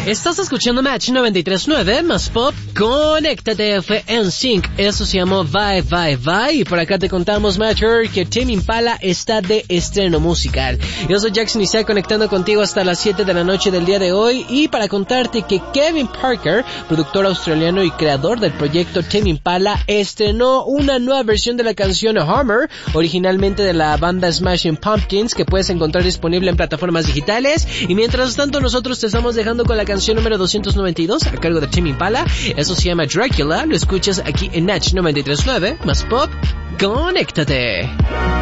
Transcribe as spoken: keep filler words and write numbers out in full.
Estás escuchando Match noventa y tres punto nueve, más pop, conéctate, fue N Sync, eso se llamó Bye Bye Bye, y por acá te contamos, Matcher, que Tame Impala está de estreno musical. Yo soy Jackson Isaac, conectando contigo hasta las siete de la noche del día de hoy, y para contarte que Kevin Parker, productor australiano y creador del proyecto Tame Impala, estrenó una nueva versión de la canción Hammer, originalmente de la banda Smashing Pumpkins, que puedes encontrar disponible en plataformas digitales, y mientras tanto nosotros te estamos dejando con la canción número doscientos noventa y dos a cargo de Tame Impala. Eso se llama Dracula, lo escuchas aquí en Match noventa y tres punto nueve, más pop, conéctate.